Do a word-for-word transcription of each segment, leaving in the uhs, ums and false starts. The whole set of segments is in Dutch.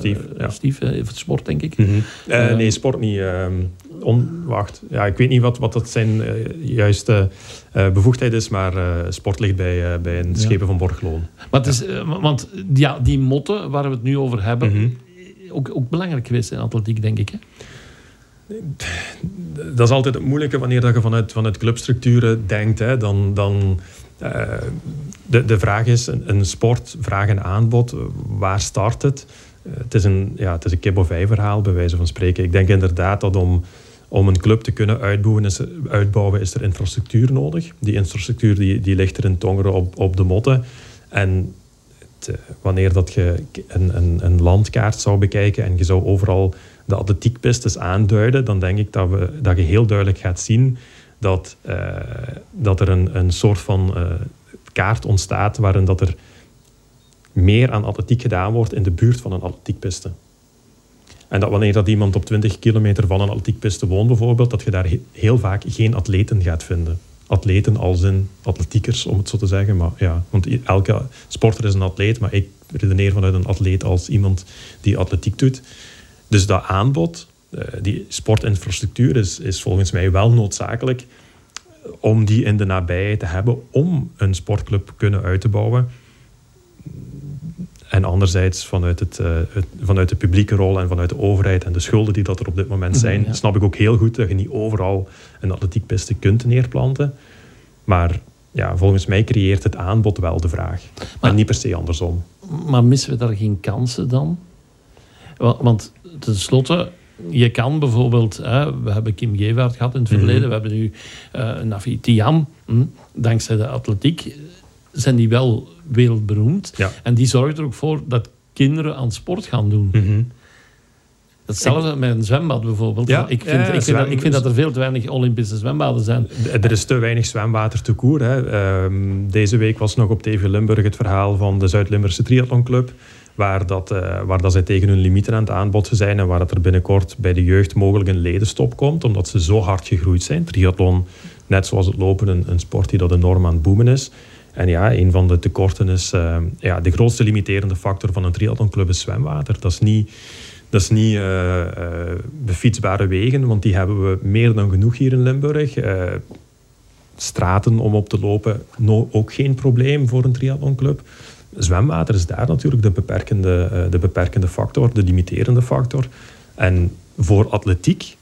sportief. Ja. Stief, uh, sport, denk ik. Mm-hmm. Uh, nee, sport niet. Uh, on, wacht, ja, ik weet niet wat, wat dat zijn uh, juiste uh, bevoegdheid is, maar uh, sport ligt bij, uh, bij een ja. schepen van Borgloon. Maar het is, uh, want ja, die motten waar we het nu over hebben, mm-hmm. ook, ook belangrijk geweest in atletiek, denk ik, hè? Dat is altijd het moeilijke wanneer je vanuit, vanuit clubstructuren denkt. Hè, dan, dan, uh, de, de vraag is, een, een sport, vraag en aanbod, waar start het? Uh, het, is een, ja, het is een kip-of-ei verhaal, bij wijze van spreken. Ik denk inderdaad dat om, om een club te kunnen uitbouwen is, uitbouwen, is er infrastructuur nodig. Die infrastructuur die, die ligt er in Tongeren op, op de motten. En het, uh, wanneer dat je een, een, een landkaart zou bekijken en je zou overal de atletiekpistes aanduiden, dan denk ik dat, we, dat je heel duidelijk gaat zien dat, uh, dat er een, een soort van uh, kaart ontstaat waarin dat er meer aan atletiek gedaan wordt in de buurt van een atletiekpiste. En dat wanneer dat iemand op twintig kilometer van een atletiekpiste woont bijvoorbeeld, dat je daar he- heel vaak geen atleten gaat vinden. Atleten als in atletiekers, om het zo te zeggen. Maar ja, want elke sporter is een atleet, maar ik redeneer vanuit een atleet als iemand die atletiek doet. Dus dat aanbod, die sportinfrastructuur, is, is volgens mij wel noodzakelijk om die in de nabijheid te hebben om een sportclub kunnen uit te bouwen. En anderzijds vanuit, het, uh, het, vanuit de publieke rol en vanuit de overheid en de schulden die dat er op dit moment zijn, ja. snap ik ook heel goed dat je niet overal een atletiekpiste kunt neerplanten. Maar ja, volgens mij creëert het aanbod wel de vraag. Maar, en niet per se andersom. Maar missen we daar geen kansen dan? Want ten slotte, je kan bijvoorbeeld, hè, we hebben Kim Gevaert gehad in het verleden, mm-hmm. we hebben nu uh, Nafi Tiam, hm, dankzij de atletiek zijn die wel wereldberoemd. Ja. En die zorgt er ook voor dat kinderen aan sport gaan doen. Mm-hmm. Hetzelfde met een zwembad bijvoorbeeld. Ja, ik, vind, ja, ik, vind dat, ik vind dat er veel te weinig Olympische zwembaden zijn. Er is te weinig zwemwater te koer. Hè. Um, deze week was nog op T V Limburg het verhaal van de Zuid-Limburgse Triathlonclub, waar, dat, uh, waar dat zij tegen hun limieten aan het aanbotsen zijn en waar het er binnenkort bij de jeugd mogelijk een ledenstop komt, omdat ze zo hard gegroeid zijn. Triathlon, net zoals het lopen, een, een sport die dat enorm aan het boomen is. En ja, een van de tekorten is, uh, ja, de grootste limiterende factor van een triathlonclub is zwemwater. Dat is niet, dat is niet uh, uh, befietsbare wegen, want die hebben we meer dan genoeg hier in Limburg. Uh, straten om op te lopen, no, ook geen probleem voor een triathlonclub. Zwemwater is daar natuurlijk de beperkende, uh, de beperkende factor, de limiterende factor. En voor atletiek,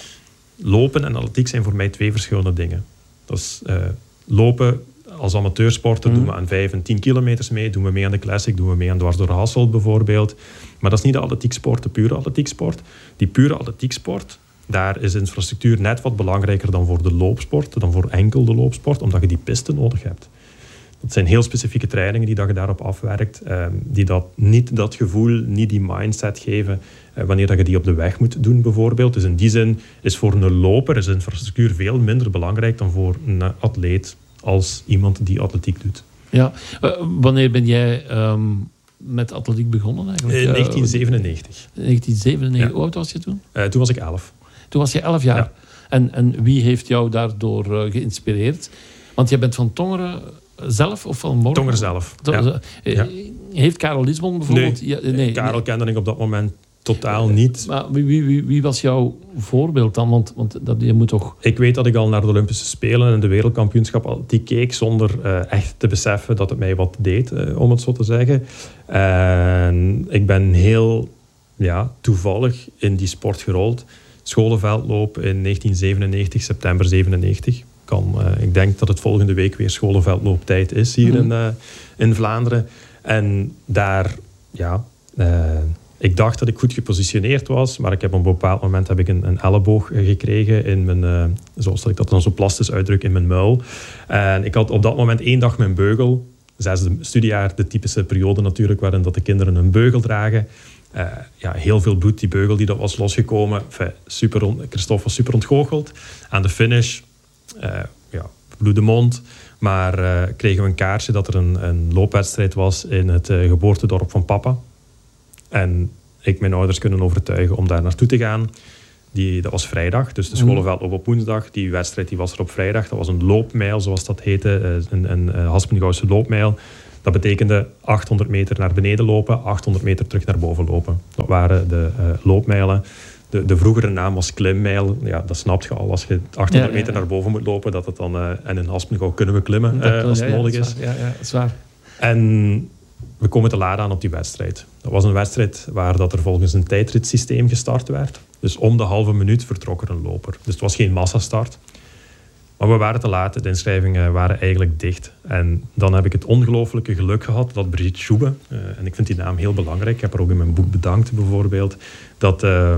lopen en atletiek zijn voor mij twee verschillende dingen. Dat is uh, lopen. Als amateursporter mm. doen we aan vijf en tien kilometers mee. Doen we mee aan de Classic, doen we mee aan dwars door Hasselt bijvoorbeeld. Maar dat is niet de atletieksport, de pure atletieksport. Die pure atletieksport, daar is infrastructuur net wat belangrijker dan voor de loopsport, dan voor enkel de loopsport, omdat je die piste nodig hebt. Dat zijn heel specifieke trainingen die dat je daarop afwerkt, eh, die dat niet dat gevoel, niet die mindset geven eh, wanneer dat je die op de weg moet doen bijvoorbeeld. Dus in die zin is voor een loper is infrastructuur veel minder belangrijk dan voor een atleet als iemand die atletiek doet. Ja, uh, wanneer ben jij um, met atletiek begonnen eigenlijk? In negentien zevenennegentig. negentien zevenennegentig, Ja. Hoe oud was je toen? Uh, toen was ik elf. Toen was je elf jaar. Ja. En, en wie heeft jou daardoor uh, geïnspireerd? Want jij bent van Tongeren zelf of van Morgen? Tongeren zelf, To- ja. uh, Ja. Heeft Karel Lisbon bijvoorbeeld... Nee, Ja, nee Karel nee. kende ik op dat moment totaal niet. Maar wie, wie, wie, wie was jouw voorbeeld dan? Want, want dat, je moet toch... Ik weet dat ik al naar de Olympische Spelen en de wereldkampioenschap atletiek keek zonder uh, echt te beseffen dat het mij wat deed, uh, om het zo te zeggen. En ik ben heel ja, toevallig in die sport gerold. Scholenveldloop in negentien zevenennegentig, september zevenennegentig. Kan, uh, ik denk dat het volgende week weer scholenveldlooptijd is hier mm. in, uh, in Vlaanderen. En daar, ja... Uh, Ik dacht dat ik goed gepositioneerd was, maar ik heb op een bepaald moment heb ik een, een elleboog gekregen in mijn, uh, zoals ik dat dan zo plastisch uitdruk, in mijn muil. En ik had op dat moment één dag mijn beugel. Zesde studiejaar, de typische periode natuurlijk, waarin dat de kinderen een beugel dragen. Uh, ja, heel veel bloed, die beugel die dat was losgekomen. Enfin, super on, Christophe was super ontgoocheld. Aan de finish, uh, ja, bloede mond. Maar uh, kregen we een kaartje dat er een, een loopwedstrijd was in het uh, geboortedorp van papa. En ik mijn ouders kunnen overtuigen om daar naartoe te gaan. Die, dat was vrijdag, dus de scholenveldloop op woensdag. Die wedstrijd die was er op vrijdag. Dat was een loopmijl, zoals dat heette. Een, een, een Haspengouwse loopmijl. Dat betekende achthonderd meter naar beneden lopen, achthonderd meter terug naar boven lopen. Dat waren de uh, loopmijlen. De, de vroegere naam was klimmijl. Ja, dat snapt je al. Als je achthonderd ja, ja, ja. meter naar boven moet lopen, dat het dan... Uh, en in Haspengouw kunnen we klimmen uh, als het ja, nodig ja, is. Ja, ja, dat is waar. En we komen te laat aan op die wedstrijd. Dat was een wedstrijd waar dat er volgens een tijdritsysteem gestart werd. Dus om de halve minuut vertrok er een loper. Dus het was geen massastart. Maar we waren te laat. De inschrijvingen waren eigenlijk dicht. En dan heb ik het ongelooflijke geluk gehad dat Brigitte Schoebe, uh, en ik vind die naam heel belangrijk, ik heb haar ook in mijn boek bedankt bijvoorbeeld, dat uh,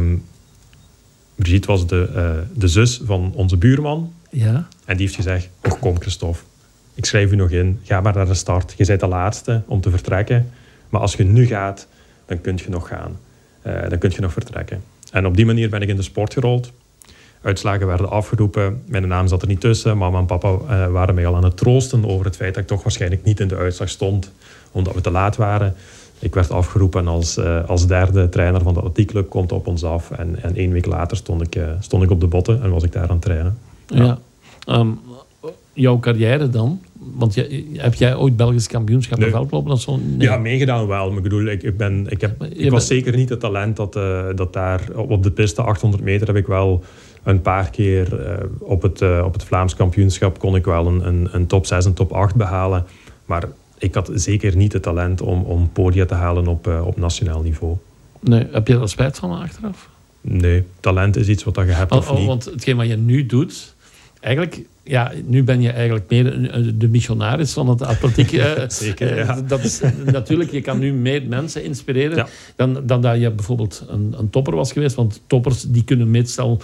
Brigitte was de, uh, de zus van onze buurman. Ja. En die heeft gezegd, oh kom Christophe, ik schrijf u nog in, ga maar naar de start. Je bent de laatste om te vertrekken. Maar als je nu gaat, dan kun je nog gaan. Uh, dan kun je nog vertrekken. En op die manier ben ik in de sport gerold. Uitslagen werden afgeroepen. Mijn naam zat er niet tussen. Mama en papa uh, waren mij al aan het troosten over het feit dat ik toch waarschijnlijk niet in de uitslag stond, omdat we te laat waren. Ik werd afgeroepen als, uh, als derde trainer van de atletiekclub, komt op ons af. En, en één week later stond ik, uh, stond ik op de botten en was ik daar aan het trainen. Ja. ja. Um, jouw carrière dan? Want je, heb jij ooit Belgisch kampioenschap nee. veldlopen of zo? Nee. Ja, meegedaan wel. Maar ik bedoel, ik, ik, ben, ik, heb, ik was bent... zeker niet het talent dat, uh, dat daar op de piste achthonderd meter heb ik wel een paar keer uh, op, het, uh, op het Vlaams kampioenschap kon ik wel een, een, een top zes en top acht behalen. Maar ik had zeker niet het talent om, om podia te halen op, uh, op nationaal niveau. Nee, heb je daar spijt van achteraf? Nee, talent is iets wat je hebt oh, of niet. Oh, want hetgeen wat je nu doet, eigenlijk... Ja, nu ben je eigenlijk meer de missionaris van het atletiek. Zeker, ja. Dat is, natuurlijk, je kan nu meer mensen inspireren ja. dan, dan dat je bijvoorbeeld een, een topper was geweest. Want toppers die kunnen meestal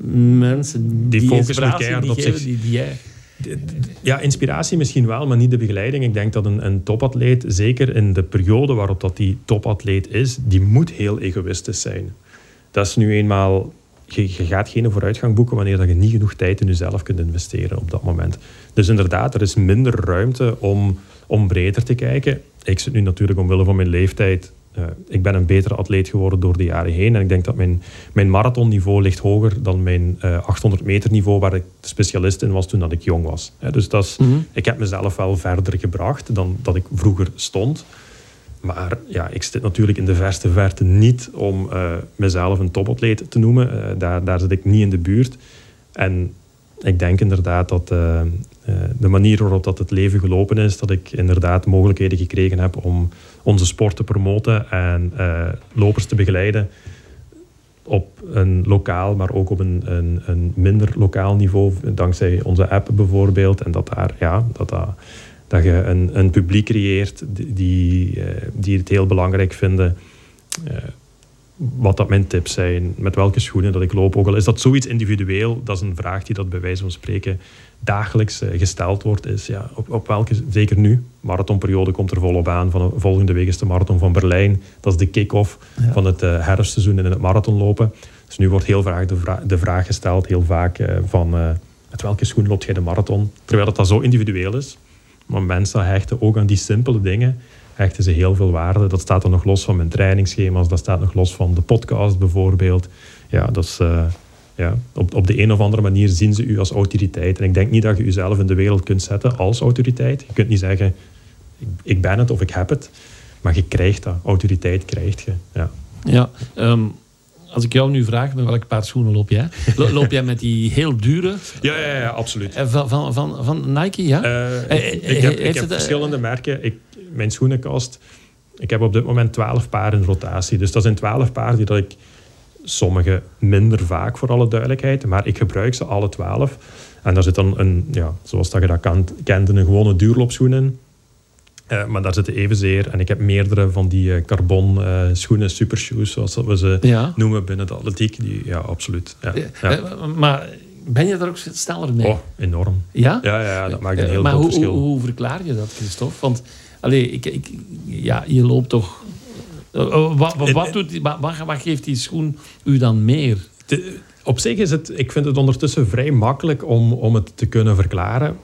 mensen die, die inspiratie die geven, zich... die, die jij... Ja, inspiratie misschien wel, maar niet de begeleiding. Ik denk dat een, een topatleet, zeker in de periode waarop dat die topatleet is, die moet heel egoïstisch zijn. Dat is nu eenmaal... Je, je gaat geen vooruitgang boeken wanneer dat je niet genoeg tijd in jezelf kunt investeren op dat moment. Dus inderdaad, er is minder ruimte om, om breder te kijken. Ik zit nu natuurlijk omwille van mijn leeftijd... Uh, ik ben een betere atleet geworden door de jaren heen. En ik denk dat mijn, mijn marathonniveau ligt hoger dan mijn uh, achthonderd meter niveau... waar ik specialist in was toen dat ik jong was. He, dus dat is, mm-hmm. ik heb mezelf wel verder gebracht dan dat ik vroeger stond... Maar ja, ik zit natuurlijk in de verste verte niet om uh, mezelf een topatleet te noemen. Uh, daar, daar zit ik niet in de buurt. En ik denk inderdaad dat uh, uh, de manier waarop dat het leven gelopen is, dat ik inderdaad mogelijkheden gekregen heb om onze sport te promoten en uh, lopers te begeleiden op een lokaal, maar ook op een, een, een minder lokaal niveau, dankzij onze app bijvoorbeeld. En dat daar, ja, dat dat... Dat je een, een publiek creëert die, die, uh, die het heel belangrijk vinden. Uh, wat dat mijn tips zijn, met welke schoenen dat ik loop. Ook al is dat zoiets individueel, dat is een vraag die dat bij wijze van spreken dagelijks uh, gesteld wordt. Is, ja, op, op welke, zeker nu, marathonperiode komt er volop aan. Van, volgende week is de marathon van Berlijn. Dat is de kick-off ja. van het uh, herfstseizoen in het marathonlopen. Dus nu wordt heel vaak de, vra- de vraag gesteld, heel vaak uh, van uh, met welke schoen loopt jij de marathon? Terwijl dat, dat zo individueel is. Maar mensen hechten ook aan die simpele dingen, hechten ze heel veel waarde. Dat staat er nog los van mijn trainingsschema's, dat staat nog los van de podcast bijvoorbeeld. Ja, dat is, uh, ja, op, op de een of andere manier zien ze u als autoriteit. En ik denk niet dat je jezelf in de wereld kunt zetten als autoriteit. Je kunt niet zeggen, ik, ik ben het of ik heb het. Maar je krijgt dat. Autoriteit krijg je. Ja, ja um... Als ik jou nu vraag, met welk paar schoenen loop jij? Loop jij met die heel dure? Ja, ja, ja, absoluut. Van, van, van, van Nike, ja? Uh, ik, ik heb, ik heb verschillende merken. Ik, mijn schoenenkast... Ik heb op dit moment twaalf paar in rotatie. Dus dat zijn twaalf paar die dat ik... Sommige minder vaak, voor alle duidelijkheid. Maar ik gebruik ze alle twaalf. En daar zit dan een... Ja, zoals dat je dat kent, kent een gewone duurloopschoen in. Uh, maar daar zitten evenzeer. En ik heb meerdere van die uh, carbon uh, schoenen, supershoes, zoals we ze ja. noemen binnen de atletiek. Die, ja, absoluut. Ja. Ja. Uh, maar ben je daar ook sneller mee? Oh, enorm. Ja? Ja, ja, dat maakt een heel uh, groot hoe, verschil. Hoe, hoe verklaar je dat, Christophe? Want allee, ik, ik, ja, je loopt toch... Uh, wat, wat, wat, doet, wat, wat geeft die schoen u dan meer? De, op zich is het... Ik vind het ondertussen vrij makkelijk om, om het te kunnen verklaren.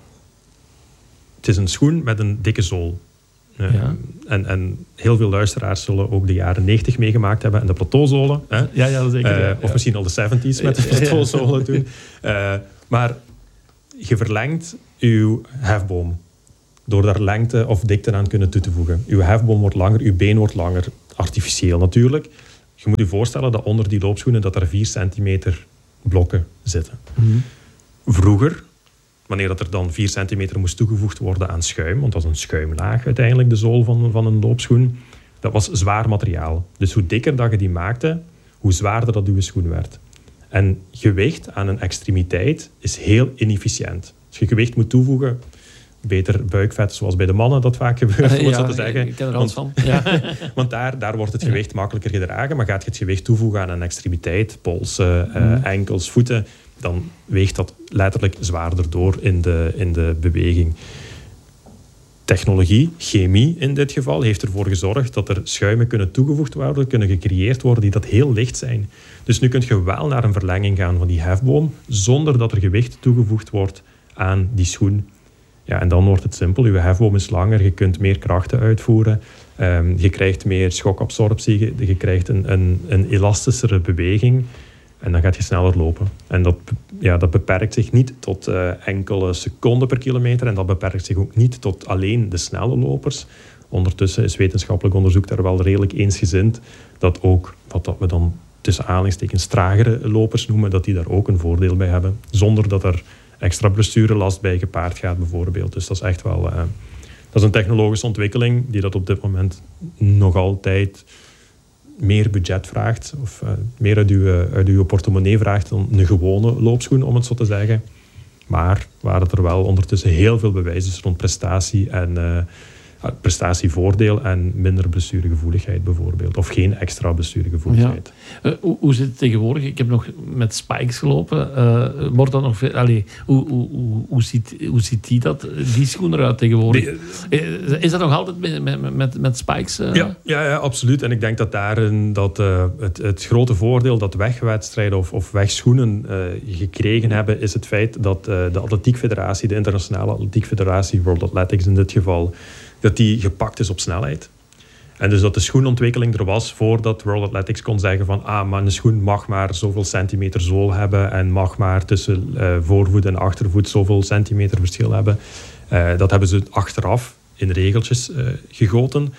Het is een schoen met een dikke zool. Uh, ja. en, en heel veel luisteraars zullen ook de jaren negentig meegemaakt hebben en de plateauzolen. Hè? Ja, ja, zeker. Uh, ja, of misschien al de zeventies met de plateauzolen toen. Uh, maar je verlengt je hefboom. door daar lengte of dikte aan kunnen toe te voegen. Uw hefboom wordt langer, uw been wordt langer. Artificieel natuurlijk. Je moet je voorstellen dat onder die loopschoenen dat er vier centimeter blokken zitten. Mm-hmm. Vroeger, wanneer dat er dan vier centimeter moest toegevoegd worden aan schuim, want dat is een schuimlaag uiteindelijk, de zool van, van een loopschoen, dat was zwaar materiaal. Dus hoe dikker dat je die maakte, hoe zwaarder dat uw schoen werd. En gewicht aan een extremiteit is heel inefficiënt. Als je gewicht moet toevoegen, beter buikvet, zoals bij de mannen dat vaak gebeurt, om het ja, zo te zeggen. Ik ken er alles van. Ja. Want daar, daar wordt het gewicht makkelijker gedragen, maar gaat je het gewicht toevoegen aan een extremiteit, polsen, uh, mm. enkels, voeten, dan weegt dat letterlijk zwaarder door in de, in de beweging. Technologie, chemie in dit geval, heeft ervoor gezorgd dat er schuimen kunnen toegevoegd worden, kunnen gecreëerd worden die dat heel licht zijn. Dus nu kun je wel naar een verlenging gaan van die hefboom, zonder dat er gewicht toegevoegd wordt aan die schoen. Ja, en dan wordt het simpel. Je hefboom is langer, je kunt meer krachten uitvoeren, um, je krijgt meer schokabsorptie, je, je krijgt een, een, een elastischere beweging en dan gaat je sneller lopen. En dat, ja, dat beperkt zich niet tot uh, enkele seconden per kilometer en dat beperkt zich ook niet tot alleen de snelle lopers. Ondertussen is wetenschappelijk onderzoek daar wel redelijk eensgezind dat ook, wat dat we dan tussen aanhalingstekens tragere lopers noemen, dat die daar ook een voordeel bij hebben, zonder dat er extra blessurelast bij gepaard gaat bijvoorbeeld. Dus dat is echt wel... Uh, dat is een technologische ontwikkeling die dat op dit moment nog altijd meer budget vraagt, of uh, meer uit uw, uit uw portemonnee vraagt dan een gewone loopschoen, om het zo te zeggen. Maar waar het er wel ondertussen heel veel bewijs is rond prestatie en uh, prestatievoordeel en minder blessuregevoeligheid bijvoorbeeld. Of geen extra blessuregevoeligheid. Ja. Uh, hoe, hoe zit het tegenwoordig? Ik heb nog met spikes gelopen. Uh, wordt dat nog veel, allez, hoe, hoe, hoe, hoe, ziet, hoe ziet die, dat, die schoen eruit tegenwoordig? Die, uh, is dat nog altijd met, met, met, met spikes? Uh? Ja, ja, ja, absoluut. En ik denk dat daarin dat, uh, het, het grote voordeel dat wegwedstrijden of, of wegschoenen uh, gekregen hebben, is het feit dat uh, de Atletiekfederatie, de Internationale Atletiekfederatie, World Athletics in dit geval, dat die gepakt is op snelheid. En dus dat de schoenontwikkeling er was voordat World Athletics kon zeggen van ah, maar een schoen mag maar zoveel centimeter zool hebben en mag maar tussen uh, voorvoet en achtervoet zoveel centimeter verschil hebben. Uh, dat hebben ze achteraf in regeltjes uh, gegoten.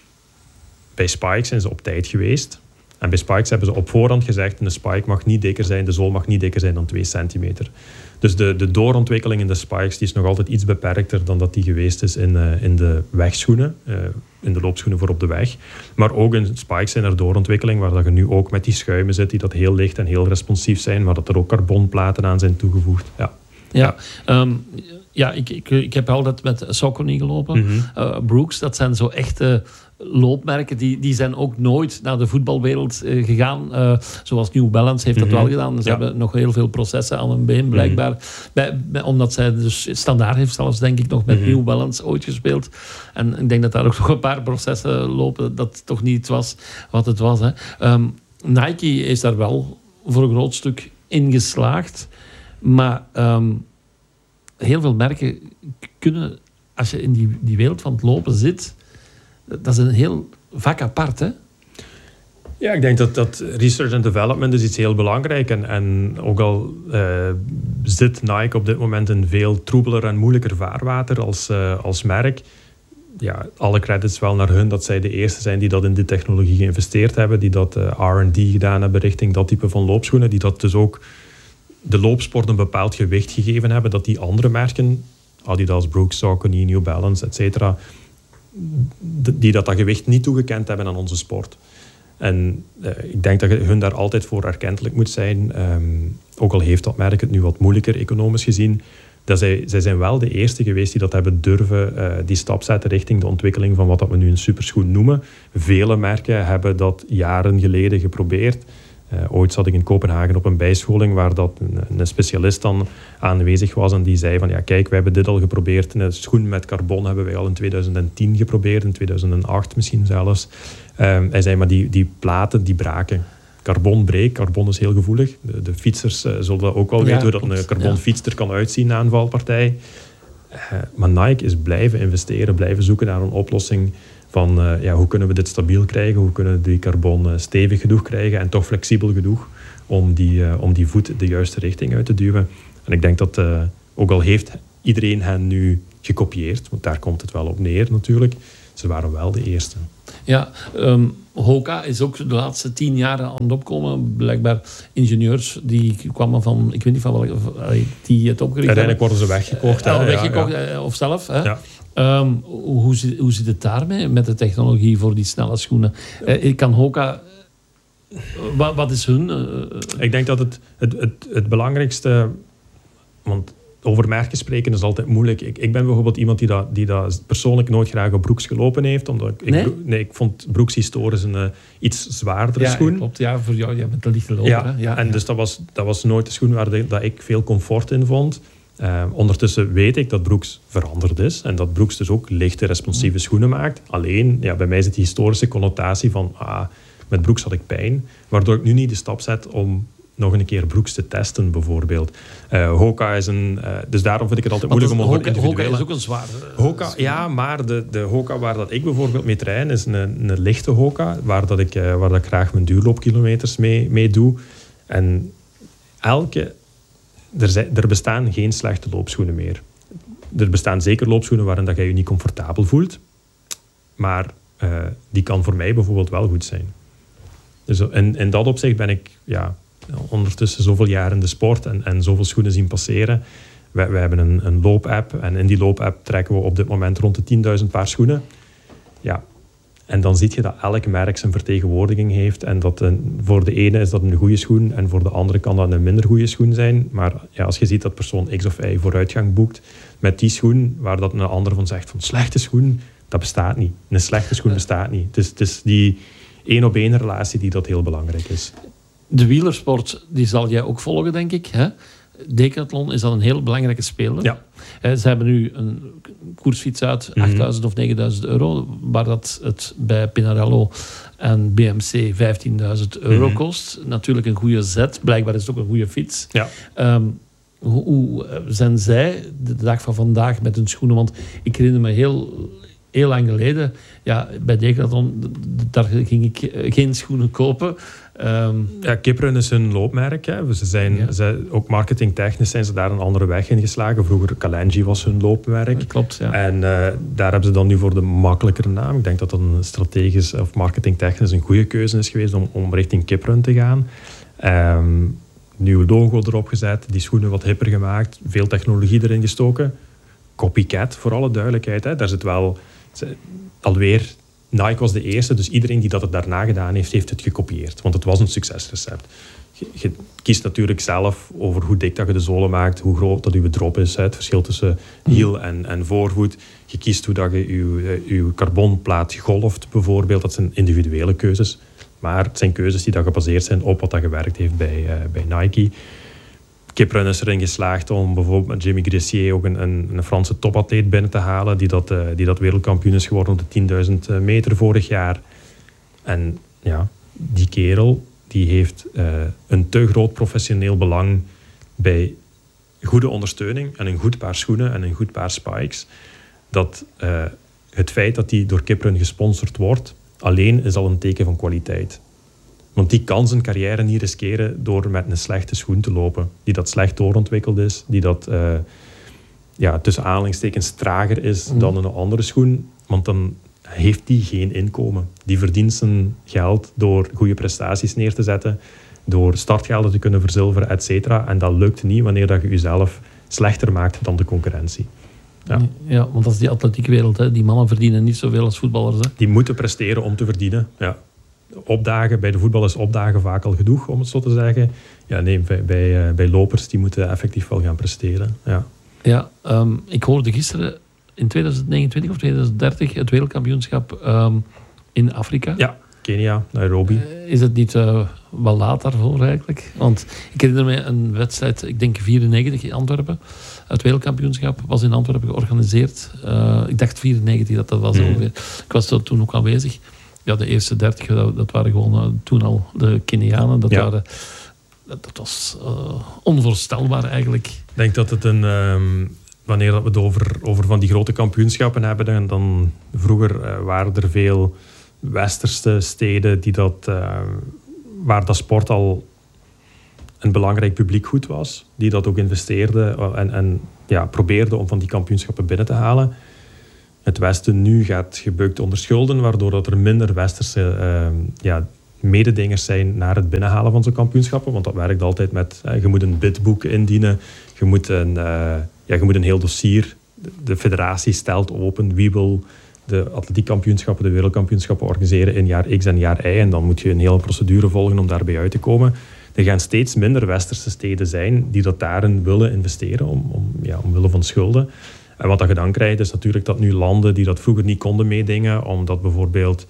Bij spikes zijn ze op tijd geweest. En bij spikes hebben ze op voorhand gezegd een spike mag niet dikker zijn, de zool mag niet dikker zijn dan twee centimeter. Dus de, de doorontwikkeling in de spikes die is nog altijd iets beperkter dan dat die geweest is in, uh, in de wegschoenen, uh, in de loopschoenen voor op de weg. Maar ook in spikes zijn er doorontwikkeling waar dat je nu ook met die schuimen zit die dat heel licht en heel responsief zijn, maar dat er ook carbonplaten aan zijn toegevoegd. Ja, ja, um, ja ik, ik, ik heb altijd met Saucony gelopen. Mm-hmm. Uh, Brooks, dat zijn zo echte loopmerken, die, die zijn ook nooit naar de voetbalwereld uh, gegaan. Uh, zoals New Balance heeft dat mm-hmm. wel gedaan. Ze ja. hebben nog heel veel processen aan hun been, blijkbaar. Mm-hmm. Bij, bij, omdat zij dus Standaard heeft zelfs, denk ik, nog met mm-hmm. New Balance ooit gespeeld. En ik denk dat daar ook nog een paar processen lopen dat toch niet was wat het was. Hè. Um, Nike is daar wel voor een groot stuk in geslaagd. Maar um, heel veel merken kunnen, als je in die, die wereld van het lopen zit, dat is een heel vak apart, hè? Ja, ik denk dat, dat research and development is iets heel belangrijk. En, en ook al uh, zit Nike op dit moment in veel troebeler en moeilijker vaarwater als, uh, als merk. Ja, alle credits wel naar hun dat zij de eerste zijn die dat in die technologie geïnvesteerd hebben. Die dat uh, R en D gedaan hebben richting dat type van loopschoenen. Die dat dus ook de loopsport een bepaald gewicht gegeven hebben. Dat die andere merken, Adidas, Brooks, Saucony, New Balance, et cetera, die dat, dat gewicht niet toegekend hebben aan onze sport. En uh, ik denk dat je hun daar altijd voor erkentelijk moet zijn. Um, ook al heeft dat merk het nu wat moeilijker economisch gezien. Dat zij, zij zijn wel de eerste geweest die dat hebben durven uh, die stap zetten richting de ontwikkeling van wat dat we nu een superschoen noemen. Vele merken hebben dat jaren geleden geprobeerd. Uh, ooit zat ik in Kopenhagen op een bijscholing waar dat een, een specialist dan aanwezig was en die zei van ja kijk, wij hebben dit al geprobeerd. Een schoen met carbon hebben wij al in tweeduizend tien geprobeerd, in tweeduizend acht misschien zelfs. Um, hij zei maar die, die platen die braken. Carbon breekt, carbon is heel gevoelig. De, de fietsers uh, zullen ook wel ja, weten hoe dat een carbonfiets er kan uitzien na een valpartij. Uh, maar Nike is blijven investeren, blijven zoeken naar een oplossing van uh, ja, hoe kunnen we dit stabiel krijgen, hoe kunnen we die carbon uh, stevig genoeg krijgen en toch flexibel genoeg om die, uh, om die voet de juiste richting uit te duwen. En ik denk dat, uh, ook al heeft iedereen hen nu gekopieerd. Want daar komt het wel op neer natuurlijk. Ze waren wel de eerste. Ja, um, Hoka is ook de laatste tien jaar aan het opkomen. Blijkbaar ingenieurs die kwamen van, ik weet niet van welke, die het opgericht Uiteindelijk hebben. worden ze weggekocht. Uh, hè? weggekocht ja, ja. Of zelf. Hè? Ja. Um, hoe, zit, hoe zit het daarmee met de technologie voor die snelle schoenen? Uh, kan Hoka... Wat, wat is hun? Uh, Ik denk dat het, het, het, het belangrijkste... Want over merken spreken is altijd moeilijk. Ik, ik ben bijvoorbeeld iemand die dat, die dat persoonlijk nooit graag op Brooks gelopen heeft. Omdat ik, Nee? ik, nee, ik vond Brooks historisch een uh, iets zwaardere ja, schoen. Klopt, ja, voor jou, ja, met de lichte loper. Ja, hè? Ja, en ja. dus dat was, dat was nooit de schoen waar de, dat ik veel comfort in vond. Uh, ondertussen weet ik dat Brooks veranderd is. En dat Brooks dus ook lichte, responsieve schoenen maakt. Alleen, ja, bij mij zit die historische connotatie van... Ah, met Brooks had ik pijn. Waardoor ik nu niet de stap zet om nog een keer Brooks te testen, bijvoorbeeld. Uh, Hoka is een... Uh, dus daarom vind ik het altijd Want moeilijk om over Hoka, individuele... Hoka is ook een zware... Uh, Hoka, ja, maar de, de Hoka waar dat ik bijvoorbeeld mee train is een, een lichte Hoka, waar, dat ik, uh, waar dat ik graag mijn duurloopkilometers mee, mee doe. En elke... Er, zijn, er bestaan geen slechte loopschoenen meer. Er bestaan zeker loopschoenen waarin dat je je niet comfortabel voelt. Maar uh, die kan voor mij bijvoorbeeld wel goed zijn. Dus in, in dat opzicht ben ik ja, ondertussen zoveel jaar in de sport en, en zoveel schoenen zien passeren. We, we hebben een, een loopapp en in die loopapp trekken we op dit moment rond de tienduizend paar schoenen. Ja. En dan zie je dat elk merk zijn vertegenwoordiging heeft. En dat een, voor de ene is dat een goede schoen en voor de andere kan dat een minder goede schoen zijn. Maar ja, als je ziet dat persoon X of Y vooruitgang boekt met die schoen, waar dat een ander van zegt van slechte schoen, dat bestaat niet. Een slechte schoen bestaat niet. Het is, het is die één op één relatie die dat heel belangrijk is. De wielersport, die zal jij ook volgen, denk ik. Hè? Decathlon is dan een heel belangrijke speler. Ja. Ze hebben nu een koersfiets uit, achtduizend of negenduizend euro, waar dat het bij Pinarello en B M C vijftienduizend euro mm-hmm. kost. Natuurlijk een goede zet. Blijkbaar is het ook een goede fiets. Ja. Um, hoe, hoe zijn zij de dag van vandaag met hun schoenen? Want ik herinner me heel... Heel lang geleden, ja, bij Decathlon, daar ging ik geen schoenen kopen. Um, ja, Kiprun is hun loopmerk. Hè. Ze zijn, ja. ze, ook marketingtechnisch zijn ze daar een andere weg in geslagen. Vroeger Kalenji was hun loopmerk. Dat klopt, ja. En uh, daar hebben ze dan nu voor de makkelijkere naam. Ik denk dat dat een strategisch of marketingtechnisch een goede keuze is geweest om, om richting Kiprun te gaan. Um, nieuw logo erop gezet, die schoenen wat hipper gemaakt, veel technologie erin gestoken. Copycat, voor alle duidelijkheid. Hè. Daar zit wel... Alweer, Nike was de eerste, dus iedereen die dat het daarna gedaan heeft, heeft het gekopieerd. Want het was een succesrecept. Je, je kiest natuurlijk zelf over hoe dik dat je de zolen maakt, hoe groot dat je drop is, het verschil tussen hiel en, en voorvoet. Je kiest hoe dat je je, je carbonplaat golft, bijvoorbeeld. Dat zijn individuele keuzes. Maar het zijn keuzes die dat gebaseerd zijn op wat dat gewerkt heeft bij, uh, bij Nike. Kiprun is erin geslaagd om bijvoorbeeld met Jimmy Gressier ook een, een, een Franse topatleet binnen te halen, die dat, uh, die dat wereldkampioen is geworden op de tienduizend meter vorig jaar. En ja, die kerel die heeft uh, een te groot professioneel belang bij goede ondersteuning en een goed paar schoenen en een goed paar spikes. Dat uh, het feit dat die door Kiprun gesponsord wordt, alleen is al een teken van kwaliteit. Want die kan zijn carrière niet riskeren door met een slechte schoen te lopen. Die dat slecht doorontwikkeld is. Die dat uh, ja, tussen aanhalingstekens trager is mm. dan een andere schoen. Want dan heeft die geen inkomen. Die verdient zijn geld door goede prestaties neer te zetten. Door startgelden te kunnen verzilveren, et cetera. En dat lukt niet wanneer dat je jezelf slechter maakt dan de concurrentie. Ja, ja, want dat is die atletiekwereld. Hè. Die mannen verdienen niet zoveel als voetballers. Hè. Die moeten presteren om te verdienen, ja. Opdagen, bij de voetbal is opdagen vaak al genoeg, om het zo te zeggen. Ja, nee, bij, bij, uh, bij lopers, die moeten effectief wel gaan presteren. Ja, ja um, ik hoorde gisteren in twintig negenentwintig of twintig dertig het wereldkampioenschap um, in Afrika. Ja, Kenia, Nairobi. Uh, is het niet uh, wel laat daarvoor eigenlijk? Want ik herinner me een wedstrijd, ik denk vierennegentig in Antwerpen. Het wereldkampioenschap was in Antwerpen georganiseerd. Uh, ik dacht vierennegentig dat dat was mm. ongeveer. Ik was er toen ook aanwezig. Ja, de eerste dertig, dat, dat waren gewoon uh, toen al de Kenianen. Dat, ja. waren, dat, dat was uh, onvoorstelbaar eigenlijk. Ik denk dat het een... Um, wanneer we het over, over van die grote kampioenschappen hebben, dan, dan vroeger uh, waren er veel westerse steden die dat, uh, waar dat sport al een belangrijk publiekgoed was, die dat ook investeerde en, en ja, probeerde om van die kampioenschappen binnen te halen. Het Westen nu gaat gebukt onder schulden, waardoor dat er minder Westerse uh, ja, mededingers zijn naar het binnenhalen van zo'n kampioenschappen. Want dat werkt altijd met, uh, je moet een bidboek indienen, je moet een, uh, ja, je moet een heel dossier, de federatie stelt open wie wil de atletiekkampioenschappen, de wereldkampioenschappen organiseren in jaar X en jaar Y. En dan moet je een hele procedure volgen om daarbij uit te komen. Er gaan steeds minder Westerse steden zijn die dat daarin willen investeren, om, om, ja, omwille van schulden. En wat je dan krijgt, is natuurlijk dat nu landen die dat vroeger niet konden meedingen, omdat bijvoorbeeld...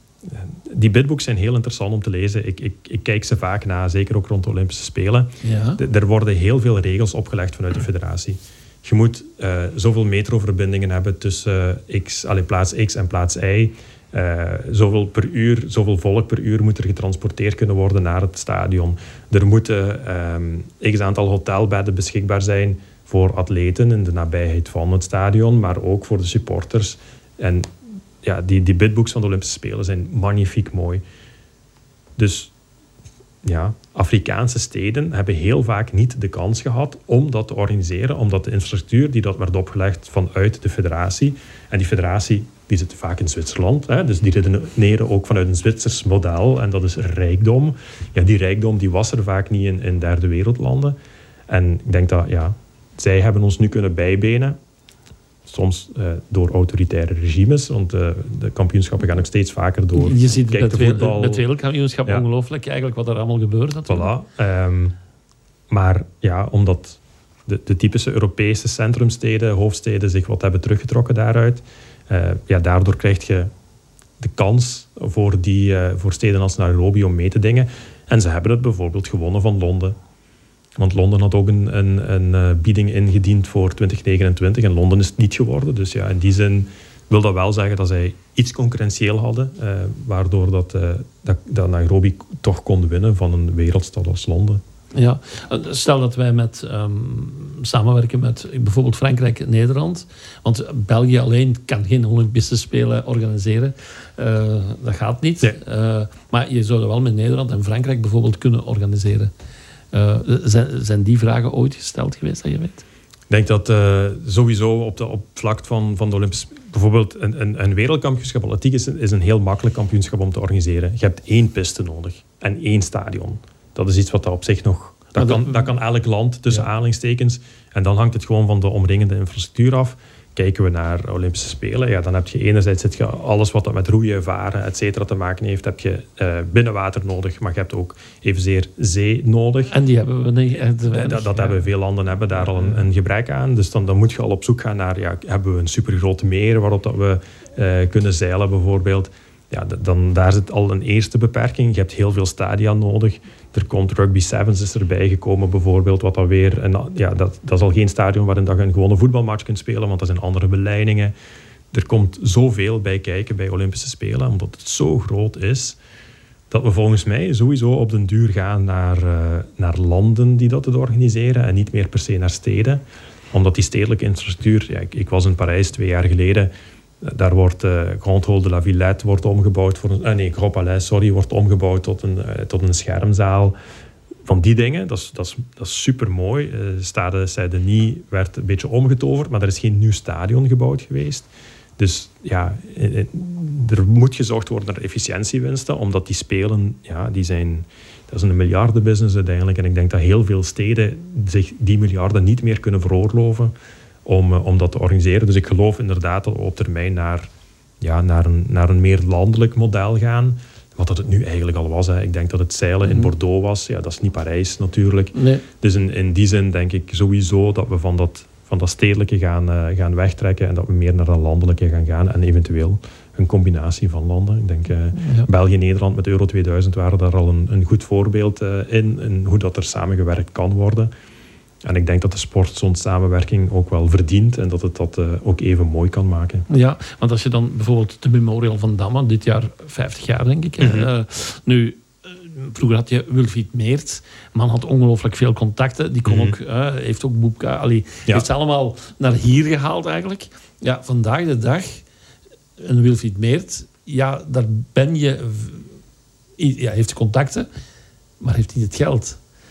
Die bidbooks zijn heel interessant om te lezen. Ik, ik, ik kijk ze vaak na, zeker ook rond de Olympische Spelen. Ja. D- er worden heel veel regels opgelegd vanuit de federatie. Je moet uh, zoveel metroverbindingen hebben tussen uh, X, allee, plaats X en plaats Y. Uh, zoveel per uur, zoveel volk per uur moet er getransporteerd kunnen worden naar het stadion. Er moeten um, x aantal hotelbedden beschikbaar zijn voor atleten in de nabijheid van het stadion, maar ook voor de supporters. En ja, die, die bidbooks van de Olympische Spelen zijn magnifiek mooi. Dus ja, Afrikaanse steden hebben heel vaak niet de kans gehad om dat te organiseren, omdat de infrastructuur die dat werd opgelegd vanuit de federatie, en die federatie die zit vaak in Zwitserland, hè, dus die redeneren ook vanuit een Zwitsers model, en dat is rijkdom. Ja, die rijkdom die was er vaak niet in, in derde wereldlanden. En ik denk dat, ja, zij hebben ons nu kunnen bijbenen, soms uh, door autoritaire regimes, want uh, de kampioenschappen gaan ook steeds vaker door. Je ziet Kijk, het de voetbal, met het wereldkampioenschap ja. ongelooflijk eigenlijk wat er allemaal gebeurt natuurlijk. Voilà. Um, maar ja, omdat de, de typische Europese centrumsteden, hoofdsteden zich wat hebben teruggetrokken daaruit, uh, ja, daardoor krijg je de kans voor, die, uh, voor steden als Nairobi om mee te dingen. En ze hebben het bijvoorbeeld gewonnen van Londen. Want Londen had ook een, een, een uh, bieding ingediend voor twintig negenentwintig en Londen is het niet geworden. Dus ja, in die zin wil dat wel zeggen dat zij iets concurrentieel hadden, uh, waardoor dat, uh, dat, dat Nairobi toch kon winnen van een wereldstad als Londen. Ja, stel dat wij met, um, samenwerken met bijvoorbeeld Frankrijk en Nederland. Want België alleen kan geen Olympische Spelen organiseren. Uh, dat gaat niet. Nee. Uh, maar je zou dat wel met Nederland en Frankrijk bijvoorbeeld kunnen organiseren. Uh, zijn, zijn die vragen ooit gesteld geweest, dat je weet? Ik denk dat uh, sowieso op, de, op het vlak van, van de Olympische... Bijvoorbeeld een, een, een wereldkampioenschap atletiek is, is een heel makkelijk kampioenschap om te organiseren. Je hebt één piste nodig en één stadion. Dat is iets wat dat op zich nog... Dat, dat, kan, dat kan elk land tussen ja. aanhalingstekens. En dan hangt het gewoon van de omringende infrastructuur af. Kijken we naar Olympische Spelen, ja, dan heb je enerzijds zit je alles wat dat met roeien, varen, et cetera te maken heeft, heb je uh, binnenwater nodig, maar je hebt ook evenzeer zee nodig. En die hebben we niet echt weinig. Dat, dat ja. hebben veel landen hebben daar al een, een gebrek aan. Dus dan, dan moet je al op zoek gaan naar, ja, hebben we een supergroot meer waarop dat we uh, kunnen zeilen bijvoorbeeld. Ja, dan, daar zit al een eerste beperking. Je hebt heel veel stadia nodig. Er komt Rugby Sevens is erbij gekomen bijvoorbeeld. Wat dan weer een, ja, dat, dat is al geen stadion waarin je een gewone voetbalmatch kunt spelen, want dat zijn andere beleidingen. Er komt zoveel bij kijken bij Olympische Spelen, omdat het zo groot is, dat we volgens mij sowieso op den duur gaan naar, uh, naar landen die dat organiseren en niet meer per se naar steden. Omdat die stedelijke infrastructuur... Ja, ik, ik was in Parijs twee jaar geleden... Daar wordt uh, Grand Hall de la Villette wordt omgebouwd voor een, uh, nee, Grand Palais, sorry, wordt omgebouwd tot een, uh, tot een schermzaal. Van die dingen, dat is, dat is, dat is super mooi. Uh, Stade Saint-Denis werd een beetje omgetoverd, maar er is geen nieuw stadion gebouwd geweest. Dus ja, er moet gezorgd worden naar efficiëntiewinsten, omdat die spelen, ja, die zijn, dat is een miljardenbusiness uiteindelijk. En ik denk dat heel veel steden zich die miljarden niet meer kunnen veroorloven om, om dat te organiseren. Dus ik geloof inderdaad dat we op termijn naar, ja, naar, een, naar een meer landelijk model gaan. Wat dat het nu eigenlijk al was. Hè. Ik denk dat het zeilen in Bordeaux was. Ja, dat is niet Parijs natuurlijk. Nee. Dus in, in die zin denk ik sowieso dat we van dat, van dat stedelijke gaan, uh, gaan wegtrekken en dat we meer naar een landelijke gaan gaan en eventueel een combinatie van landen. Ik denk uh, ja. België en Nederland met Euro tweeduizend waren daar al een, een goed voorbeeld uh, in, in hoe dat er samengewerkt kan worden. En ik denk dat de sport zo'n samenwerking ook wel verdient en dat het dat uh, ook even mooi kan maken. Ja, want als je dan bijvoorbeeld de Memorial van Damme, dit jaar vijftig jaar denk ik. Mm-hmm. Uh, nu, uh, vroeger had je Wilfried Meert. Man had ongelooflijk veel contacten. Die kon mm-hmm. ook, uh, heeft ook Boepka. Allee, ja. heeft ze allemaal naar hier gehaald eigenlijk. Ja, vandaag de dag, een Wilfried Meert, ja, daar ben je... Ja, heeft contacten, maar heeft niet het geld.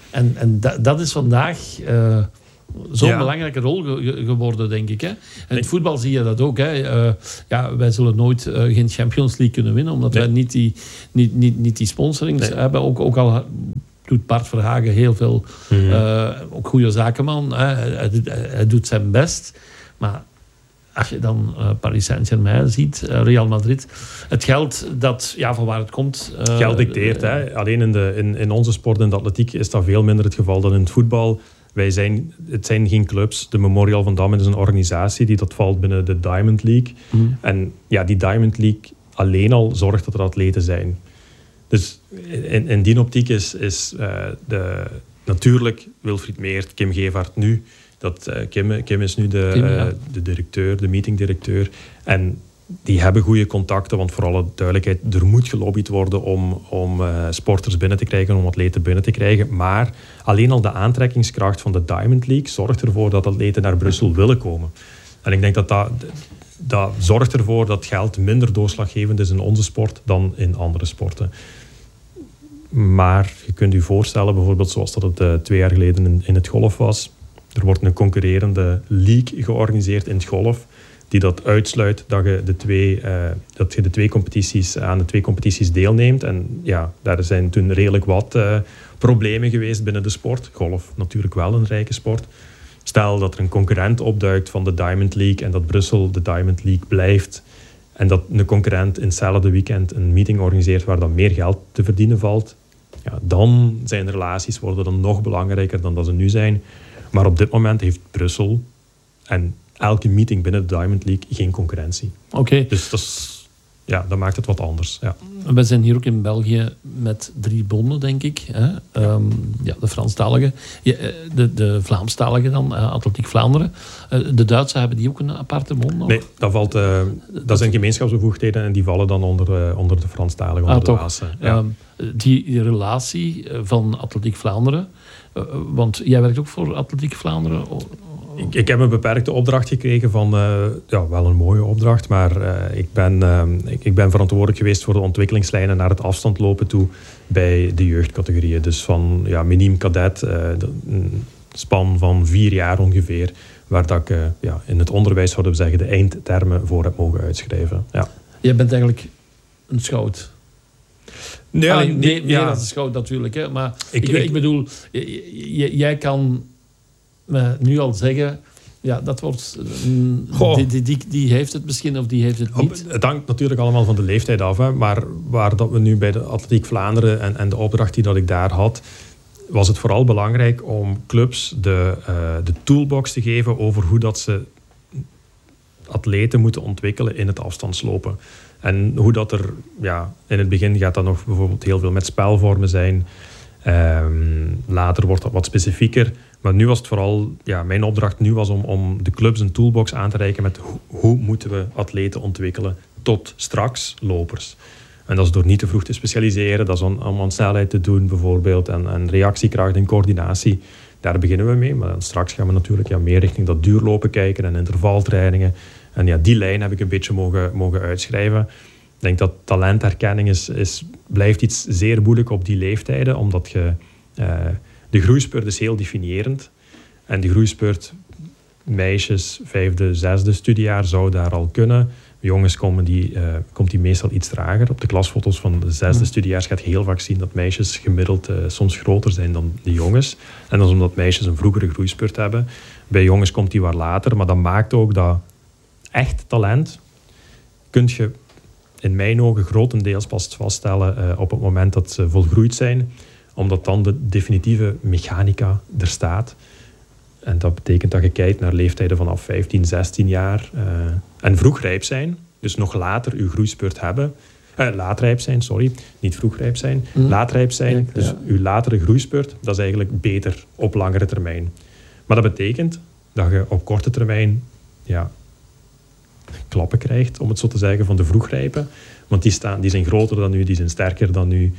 En, en dat, dat is vandaag uh, zo'n ja. belangrijke rol ge- geworden, denk ik. Hè? En in het voetbal zie je dat ook. Hè? Uh, ja, wij zullen nooit uh, geen Champions League kunnen winnen, omdat nee. wij niet die, niet, niet, niet die sponsorings nee. hebben. Ook, ook al doet Bart Verhagen heel veel, mm-hmm. uh, ook goede zakenman. Hè? Hij, hij, hij doet zijn best. Maar als je dan uh, Paris Saint-Germain ziet, uh, Real Madrid, het geld dat, ja, van waar het komt... Uh, geld dicteert. Uh, hè? Alleen in, de, in, in onze sport, in de atletiek, is dat veel minder het geval dan in het voetbal. Wij zijn, het zijn geen clubs. De Memorial van Damme is een organisatie die dat valt binnen de Diamond League. Mm. En ja, die Diamond League alleen al zorgt dat er atleten zijn. Dus in, in die optiek is, is uh, de, natuurlijk Wilfried Meert, Kim Gevaert nu... Dat, uh, Kim, Kim is nu de, Kim, ja. uh, de directeur, de meetingdirecteur. En die hebben goede contacten, want voor alle duidelijkheid, er moet gelobbyd worden om, om uh, sporters binnen te krijgen, om atleten binnen te krijgen. Maar alleen al de aantrekkingskracht van de Diamond League zorgt ervoor dat atleten naar Brussel willen komen. En ik denk dat dat, dat zorgt ervoor dat geld minder doorslaggevend is in onze sport dan in andere sporten. Maar je kunt je voorstellen, bijvoorbeeld zoals dat het uh, twee jaar geleden in, in het golf was. Er wordt een concurrerende league georganiseerd in het golf, die dat uitsluit dat je de twee, uh, dat je de twee competities, aan de twee competities deelneemt. En ja, daar zijn toen redelijk wat uh, problemen geweest binnen de sport. Golf natuurlijk wel een rijke sport. Stel dat er een concurrent opduikt van de Diamond League en dat Brussel de Diamond League blijft en dat een concurrent in hetzelfde weekend een meeting organiseert waar dan meer geld te verdienen valt, ja, dan zijn de relaties worden dan nog belangrijker dan dat ze nu zijn. Maar op dit moment heeft Brussel en elke meeting binnen de Diamond League geen concurrentie. Oké. Okay. Dus dat, is, ja, dat maakt het wat anders. Ja. We zijn hier ook in België met drie bonden, denk ik. Hè? Um, ja, de Franstalige, ja, de, de Vlaamstalige dan, uh, Atletiek Vlaanderen. Uh, de Duitsers, hebben die ook een aparte bond nog? Nee, dat, valt, uh, dat, dat zijn gemeenschapsbevoegdheden en die vallen dan onder, uh, onder de Franstalige, onder ah, de Waase. Ja. Um, die, die relatie van Atletiek Vlaanderen, uh, want jij werkt ook voor Atletiek Vlaanderen. Ik, ik heb een beperkte opdracht gekregen van, uh, ja, wel een mooie opdracht, maar uh, ik, ben, uh, ik, ik ben verantwoordelijk geweest voor de ontwikkelingslijnen naar het afstandlopen toe bij de jeugdcategorieën. Dus van ja, miniem cadet, uh, een span van vier jaar ongeveer, waar dat ik uh, ja, in het onderwijs, zouden we zeggen, de eindtermen voor heb mogen uitschrijven. Ja. Jij bent eigenlijk een schout. Ja, Allee, nee, nee, meer ja. dan een schout natuurlijk, hè. Maar ik, ik, ik, ik bedoel, j, j, jij kan me nu al zeggen, ja, dat wordt, uh, die, die, die, die heeft het misschien of die heeft het niet. Het hangt natuurlijk allemaal van de leeftijd af, hè. Maar waar dat we nu bij de Atletiek Vlaanderen en, en de opdracht die dat ik daar had, was het vooral belangrijk om clubs de, uh, de toolbox te geven over hoe dat ze atleten moeten ontwikkelen in het afstandslopen. En hoe dat er, ja, in het begin gaat dat nog bijvoorbeeld heel veel met spelvormen zijn. Um, later wordt dat wat specifieker. Maar nu was het vooral, ja, mijn opdracht nu was om, om de clubs een toolbox aan te reiken met ho- hoe moeten we atleten ontwikkelen tot straks lopers. En dat is door niet te vroeg te specialiseren, dat is om, om aan snelheid te doen bijvoorbeeld en, en reactiekracht en coördinatie. Daar beginnen we mee, maar dan straks gaan we natuurlijk ja, meer richting dat duurlopen kijken en intervaltrainingen. En ja, die lijn heb ik een beetje mogen, mogen uitschrijven. Ik denk dat talentherkenning is, is, blijft iets zeer moeilijk op die leeftijden, omdat je, uh, de groeispurt is heel definiërend. En de groeispurt, meisjes, vijfde, zesde studiejaar zou daar al kunnen. Jongens komen die, uh, komt die meestal iets trager. Op de klasfoto's van de zesde studiejaars gaat je heel vaak zien dat meisjes gemiddeld uh, soms groter zijn dan de jongens. En dat is omdat meisjes een vroegere groeispurt hebben. Bij jongens komt die wat later, maar dat maakt ook dat echt talent kun je in mijn ogen grotendeels pas vaststellen uh, op het moment dat ze volgroeid zijn, omdat dan de definitieve mechanica er staat. En dat betekent dat je kijkt naar leeftijden vanaf vijftien, zestien jaar uh, en vroegrijp zijn, dus nog later je groeispurt hebben. Uh, laatrijp zijn, sorry, niet vroegrijp zijn. Mm. Laatrijp zijn, ja, dus ja. je latere groeispurt, dat is eigenlijk beter op langere termijn. Maar dat betekent dat je op korte termijn ja, klappen krijgt, om het zo te zeggen, van de vroegrijpen. Want die, staan, die zijn groter dan u, die zijn sterker dan u.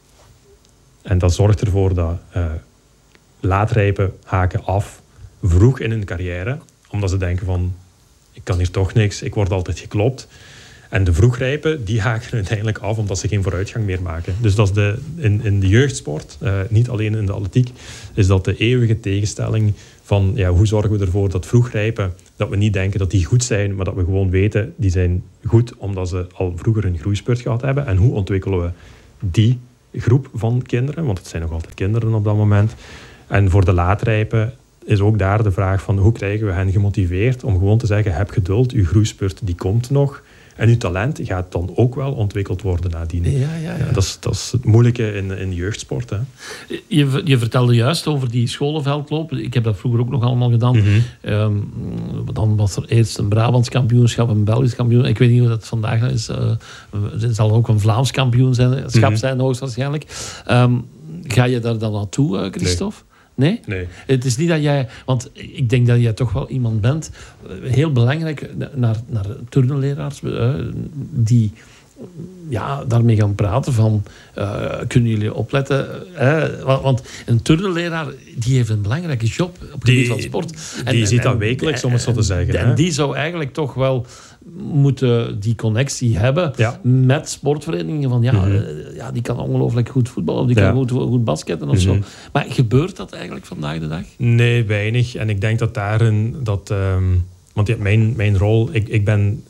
En dat zorgt ervoor dat uh, laatrijpen haken af vroeg in hun carrière, omdat ze denken van, ik kan hier toch niks, ik word altijd geklopt. En de vroegrijpen, die haken uiteindelijk af omdat ze geen vooruitgang meer maken. Dus dat is de, in, in de jeugdsport, uh, niet alleen in de atletiek, is dat de eeuwige tegenstelling van ja, hoe zorgen we ervoor dat vroegrijpen, dat we niet denken dat die goed zijn, maar dat we gewoon weten, die zijn goed omdat ze al vroeger een groeispurt gehad hebben. En hoe ontwikkelen we die groep van kinderen? Want het zijn nog altijd kinderen op dat moment. En voor de laatrijpen is ook daar de vraag van hoe krijgen we hen gemotiveerd om gewoon te zeggen, heb geduld, uw groeispurt die komt nog. En uw talent gaat dan ook wel ontwikkeld worden nadien. Ja, ja, ja. Ja, dat, is, dat is het moeilijke in, in jeugdsport. Hè. Je, je vertelde juist over die scholenveldloop. Ik heb dat vroeger ook nog allemaal gedaan. Mm-hmm. Um, dan was er eerst een Brabants kampioenschap, een Belgisch kampioen. Ik weet niet hoe dat vandaag is. Uh, er zal ook een Vlaams kampioenschap mm-hmm. zijn, hoogstwaarschijnlijk. Um, ga je daar dan naartoe, uh, Christophe? Nee. Nee? Nee. Het is niet dat jij... Want ik denk dat jij toch wel iemand bent, heel belangrijk, naar, naar turnenleraars, uh, die ja, daarmee gaan praten van, uh, kunnen jullie opletten? Uh, want een turnenleraar, die heeft een belangrijke job op het gebied van sport. En, die en, ziet dat wekelijks, om het zo te zeggen. En, en die zou eigenlijk toch wel moeten die connectie hebben ja. met sportverenigingen. Van ja, mm-hmm. uh, ja, die kan ongelooflijk goed voetballen of die ja. kan goed, goed basketten of mm-hmm. zo. Maar gebeurt dat eigenlijk vandaag de dag? Nee, weinig. En ik denk dat daarin dat... Um, want ja, mijn, mijn rol... Ik, ik ben...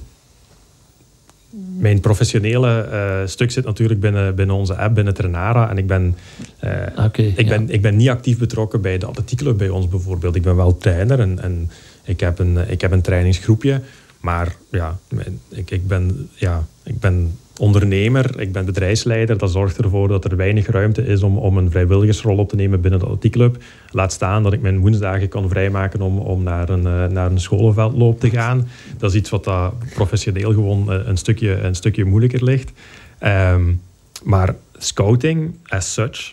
Mijn professionele uh, stuk zit natuurlijk binnen, binnen onze app, binnen Trenara. En ik ben, uh, okay, ik, ben, ja. ik ben niet actief betrokken bij de atletiekclub bij ons bijvoorbeeld. Ik ben wel trainer en, en ik, heb een, ik heb een trainingsgroepje. Maar ja, ik, ik, ben, ja, ik ben ondernemer, ik ben bedrijfsleider. Dat zorgt ervoor dat er weinig ruimte is om, om een vrijwilligersrol op te nemen binnen de atletiekclub. Laat staan dat ik mijn woensdagen kan vrijmaken om, om naar, een, naar een scholenveldloop te gaan. Dat is iets wat dat professioneel gewoon een stukje, een stukje moeilijker ligt. Um, maar scouting as such,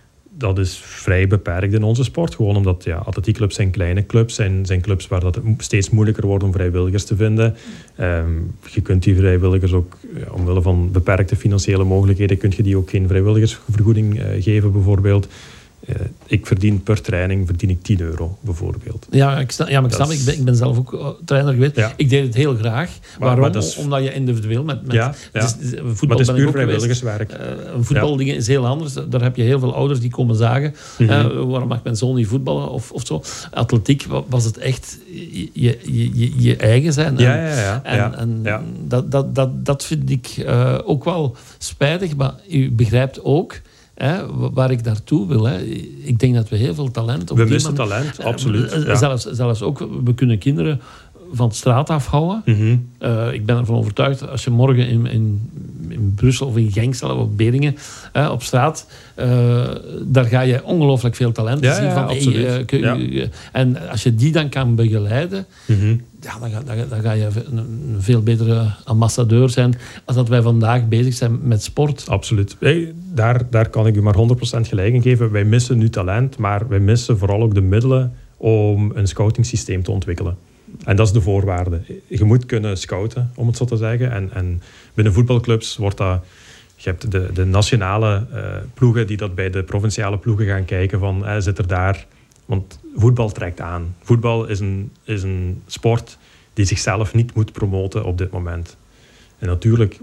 dat is vrij beperkt in onze sport. Gewoon omdat ja, atletiekclubs zijn kleine clubs. Zijn, zijn clubs waar dat het steeds moeilijker wordt om vrijwilligers te vinden. Um, je kunt die vrijwilligers ook, ja, omwille van beperkte financiële mogelijkheden, kun je die ook geen vrijwilligersvergoeding uh, geven bijvoorbeeld. Uh, ik verdien per training verdien ik tien euro, bijvoorbeeld. Ja, ik snap, ja maar ik, snap, is... ik, ben, ik ben zelf ook uh, trainer geweest. Ja. Ik deed het heel graag. Maar, Waarom? Maar is... Omdat je individueel met... met ja, ja. Het is, voetbal maar het is puur vrijwilligerswerk. Uh, een voetbalding ja. is heel anders. Daar heb je heel veel ouders die komen zagen. Mm-hmm. Uh, waarom mag mijn zoon niet voetballen? Of, of zo. Atletiek was het echt je, je, je, je eigen zijn. Ja, ja, ja. En, ja. en ja. Dat, dat, dat, dat vind ik uh, ook wel spijtig. Maar u begrijpt ook... Hè, waar ik naartoe wil. Hè. Ik denk dat we heel veel talent... Op we die missen man, talent, absoluut. Uh, ja. zelfs, zelfs ook, we kunnen kinderen van de straat afhouden. Mm-hmm. Uh, ik ben ervan overtuigd, als je morgen in, in, in Brussel of in Genk of Beringen uh, op straat, uh, daar ga je ongelooflijk veel talent ja, zien. Ja, van, absoluut. Hey, uh, kun, ja. uh, en als je die dan kan begeleiden, mm-hmm. ja, dan, ga, dan, dan ga je een, een veel betere ambassadeur zijn als dat wij vandaag bezig zijn met sport. Absoluut. Hey, daar, daar kan ik u maar honderd procent gelijk in geven. Wij missen nu talent, maar wij missen vooral ook de middelen om een scoutingsysteem te ontwikkelen. En dat is de voorwaarde. Je moet kunnen scouten, om het zo te zeggen. En, en binnen voetbalclubs wordt dat... Je hebt de, de nationale uh, ploegen die dat bij de provinciale ploegen gaan kijken van, eh, zit er daar... Want voetbal trekt aan. Voetbal is een, is een sport die zichzelf niet moet promoten op dit moment. En natuurlijk,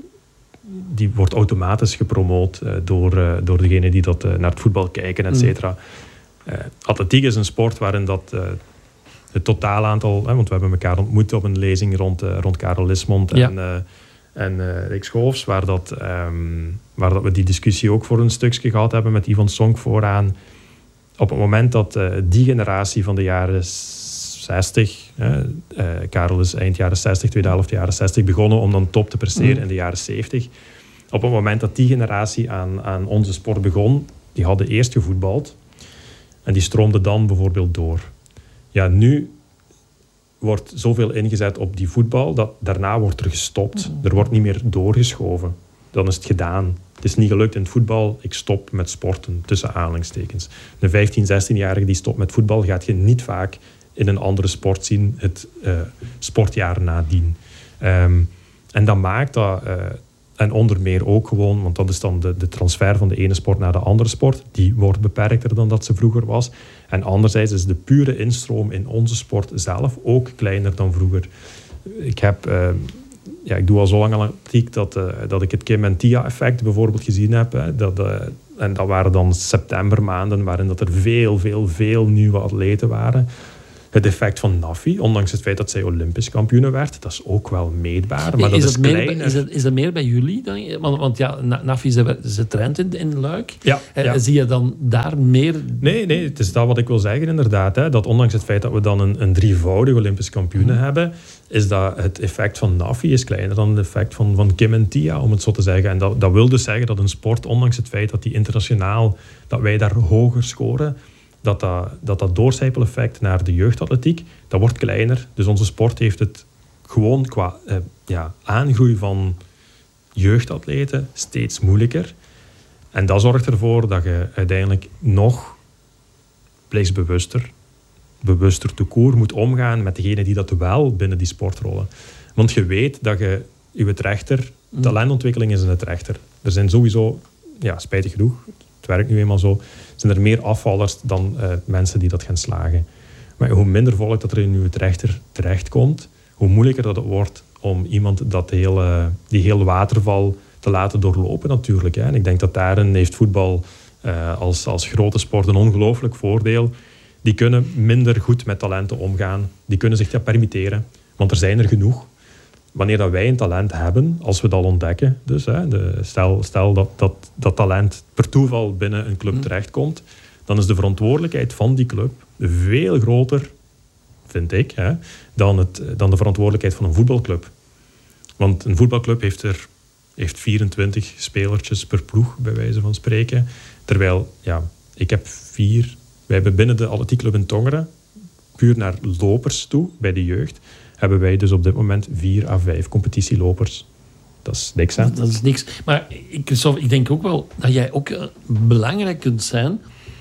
die wordt automatisch gepromoot uh, door, uh, door degenen die dat, uh, naar het voetbal kijken, et cetera. Mm. Uh, atletiek is een sport waarin dat... Uh, het totaal aantal... Hè, want we hebben elkaar ontmoet op een lezing rond, uh, rond Karel Lismond en, ja. uh, en uh, Rick Schoofs, waar, dat, um, waar dat we die discussie ook voor een stukje gehad hebben met Yvonne Sonk vooraan. Op het moment dat uh, die generatie van de jaren zestig... Uh, uh, Karel is eind jaren zestig, tweede helft jaren zestig begonnen om dan top te presteren mm. in de jaren zeventig. Op het moment dat die generatie aan, aan onze sport begon, die hadden eerst gevoetbald en die stroomden dan bijvoorbeeld door. Ja, nu wordt zoveel ingezet op die voetbal, dat daarna wordt er gestopt. Mm. Er wordt niet meer doorgeschoven. Dan is het gedaan. Het is niet gelukt in het voetbal, ik stop met sporten, tussen aanhalingstekens. Een vijftien, zestienjarige die stopt met voetbal, gaat je niet vaak in een andere sport zien, het uh, sportjaar nadien. Um, en dat maakt dat... Uh, En onder meer ook gewoon, want dat is dan de, de transfer van de ene sport naar de andere sport. Die wordt beperkter dan dat ze vroeger was. En anderzijds is de pure instroom in onze sport zelf ook kleiner dan vroeger. Ik heb uh, ja, ik doe al zo lang atletiek dat, uh, dat ik het Kim en Tia effect bijvoorbeeld gezien heb. Hè, dat, uh, en dat waren dan septembermaanden waarin dat er veel, veel, veel nieuwe atleten waren. Het effect van Nafi, ondanks het feit dat zij Olympisch kampioene werd, dat is ook wel meetbaar. Maar is, dat is, meer, kleiner. is, het, is dat meer bij jullie dan? Want, want ja, Nafi ze, ze traint in, in Luik. Ja, eh, ja. Zie je dan daar meer... Nee, nee, het is dat wat ik wil zeggen inderdaad. Hè, dat ondanks het feit dat we dan een, een drievoudig Olympisch kampioene mm. hebben, is dat het effect van Nafi is kleiner dan het effect van, van Kim en Tia, om het zo te zeggen. En dat, dat wil dus zeggen dat een sport, ondanks het feit dat die internationaal, dat wij daar hoger scoren, dat dat, dat, dat doorcijpeleffect naar de jeugdatletiek, dat wordt kleiner. Dus onze sport heeft het gewoon qua eh, ja, aangroei van jeugdatleten steeds moeilijker. En dat zorgt ervoor dat je uiteindelijk nog plichtsbewuster, bewuster te koer moet omgaan met degenen die dat wel binnen die sport rollen. Want je weet dat je je trechter, talentontwikkeling is in het trechter. Er zijn sowieso, ja, spijtig genoeg, het werkt nu eenmaal zo, zijn er meer afvallers dan uh, mensen die dat gaan slagen. Maar hoe minder volk dat er in uw trechter terechtkomt, hoe moeilijker dat het wordt om iemand dat hele, die hele waterval te laten doorlopen natuurlijk. Hè. En ik denk dat daarin heeft voetbal uh, als, als grote sport een ongelooflijk voordeel. Die kunnen minder goed met talenten omgaan. Die kunnen zich dat permitteren, want er zijn er genoeg. Wanneer dat wij een talent hebben, als we dat ontdekken, dus hè, de, stel, stel dat, dat dat talent per toeval binnen een club terechtkomt, dan is de verantwoordelijkheid van die club veel groter, vind ik, hè, dan, het, dan de verantwoordelijkheid van een voetbalclub. Want een voetbalclub heeft er heeft vierentwintig spelertjes per ploeg, bij wijze van spreken. Terwijl, ja, ik heb vier. Wij hebben binnen de atletiekclub in Tongeren, puur naar lopers toe, bij de jeugd, hebben wij dus op dit moment vier à vijf competitielopers. Dat is niks, hè? Dat is niks. Maar ik, ik denk ook wel dat jij ook uh, belangrijk kunt zijn.